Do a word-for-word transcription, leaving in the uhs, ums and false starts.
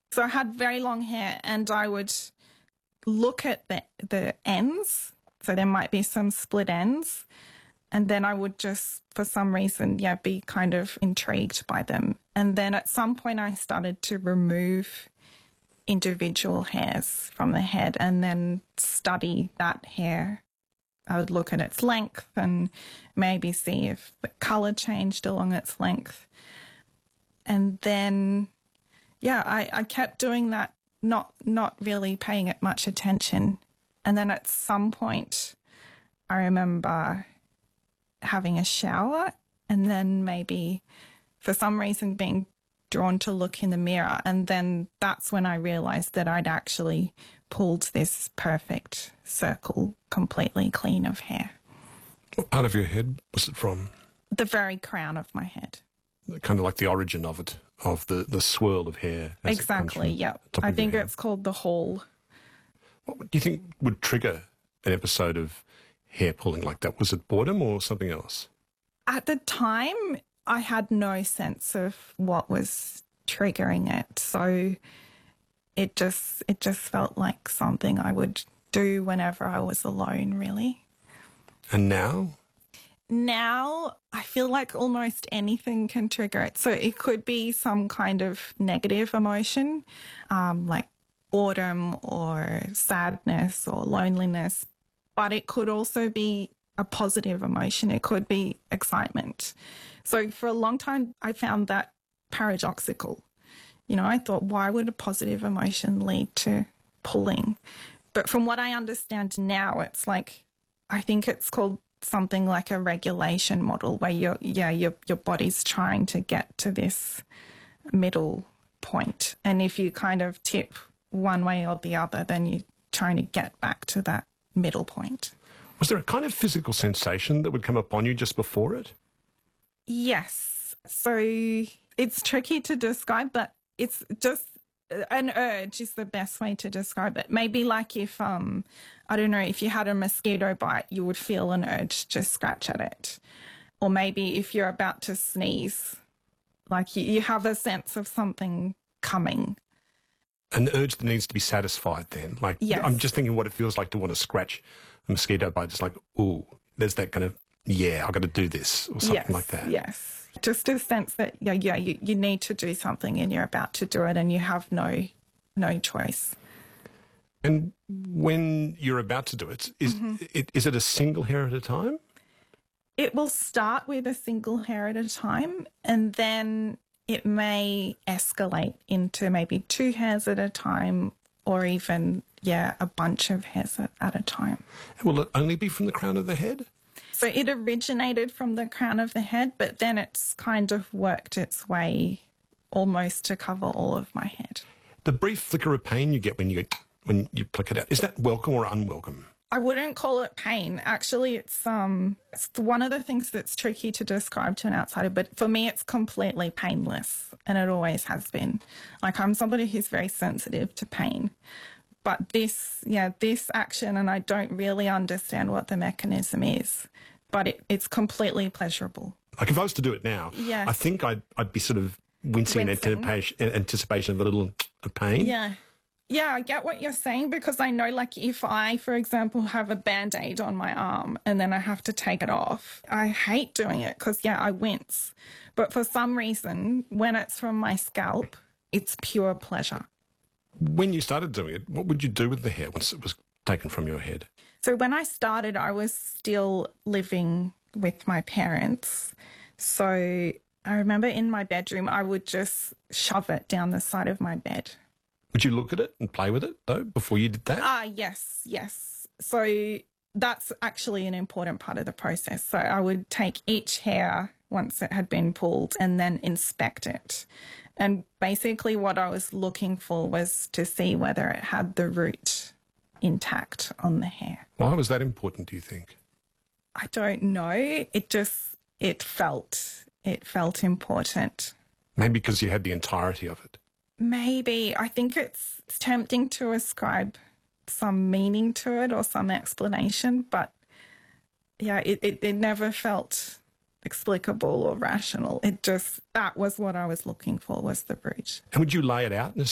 So I had very long hair and I would look at the, the ends. So there might be some split ends. And then I would just, for some reason, yeah, be kind of intrigued by them. And then at some point I started to remove individual hairs from the head and then study that hair. I would look at its length and maybe see if the colour changed along its length. And then, yeah, I, I kept doing that, not not really paying it much attention. And then at some point, I remember having a shower and then maybe for some reason being drawn to look in the mirror. And then that's when I realised that I'd actually pulled this perfect circle completely clean of hair. What part of your head was it from? The very crown of my head. Kind of like the origin of it, of the, the swirl of hair. Exactly, yeah. I think it's called the hall. What do you think would trigger an episode of hair pulling like that? Was it boredom or something else? At the time, I had no sense of what was triggering it. So it just it just felt like something I would do whenever I was alone, really. And now? Now, I feel like almost anything can trigger it. So it could be some kind of negative emotion, um, like boredom or sadness or loneliness. But it could also be a positive emotion. It could be excitement. So for a long time, I found that paradoxical. You know, I thought, why would a positive emotion lead to pulling? But from what I understand now, it's like, I think it's called something like a regulation model where you're, yeah, your, your body's trying to get to this middle point. And if you kind of tip one way or the other, then you're trying to get back to that middle point. Was there a kind of physical sensation that would come upon you just before it? Yes. So it's tricky to describe, but it's just an urge is the best way to describe it. Maybe like if, um, I don't know, if you had a mosquito bite, you would feel an urge to scratch at it. Or maybe if you're about to sneeze, like you, you have a sense of something coming. An urge that needs to be satisfied then. Like, yes. I'm just thinking what it feels like to want to scratch a mosquito bite. It's like, ooh, there's that kind of, yeah, I've got to do this or something yes, like that. Yes. Just a sense that, yeah, yeah, you, you need to do something and you're about to do it and you have no no choice. And when you're about to do it, is, mm-hmm. it, is it a single hair at a time? It will start with a single hair at a time and then it may escalate into maybe two hairs at a time or even, yeah, a bunch of hairs at, at a time. And will it only be from the crown of the head? So it originated from the crown of the head, but then it's kind of worked its way almost to cover all of my head. The brief flicker of pain you get when you when you pluck it out, is that welcome or unwelcome? I wouldn't call it pain. Actually, it's um, it's one of the things that's tricky to describe to an outsider, but for me, it's completely painless, and it always has been. Like, I'm somebody who's very sensitive to pain. But this, yeah, this action, and I don't really understand what the mechanism is, but it, it's completely pleasurable. Like if I was to do it now, yes. I think I'd, I'd be sort of wincing, wincing. In anticipation, in anticipation of a little of pain. Yeah. Yeah, I get what you're saying because I know, like, if I, for example, have a Band-Aid on my arm and then I have to take it off, I hate doing it because, yeah, I wince. But for some reason, when it's from my scalp, it's pure pleasure. When you started doing it, what would you do with the hair once it was taken from your head? So when I started, I was still living with my parents. So I remember in my bedroom, I would just shove it down the side of my bed. Would you look at it and play with it, though, before you did that? Ah, yes, yes. So that's actually an important part of the process. So I would take each hair once it had been pulled and then inspect it. And basically what I was looking for was to see whether it had the root intact on the hair. Why was that important, do you think? I don't know. It just, it felt, it felt important. Maybe because you had the entirety of it. Maybe. I think it's tempting to ascribe some meaning to it or some explanation, but yeah, it, it, it never felt explicable or rational. It just, that was what I was looking for, was the root. And would you lay it out in a